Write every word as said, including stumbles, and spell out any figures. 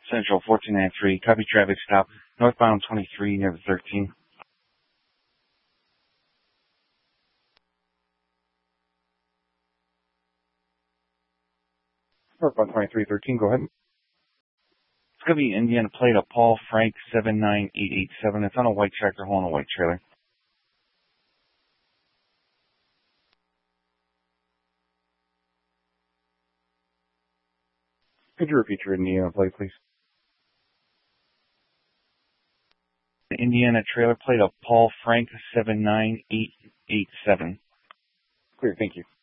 Central fourteen ninety-three. Copy traffic stop. Northbound twenty-three near the thirteen. Northbound twenty-three thirteen, go ahead. It's going to be Indiana plate of Paul Frank seven nine eight eight seven. It's on a white tractor hole in a white trailer. Could you repeat your Indiana plate, please? The Indiana trailer plate of Paul Frank seven nine eight eight seven. Clear, thank you.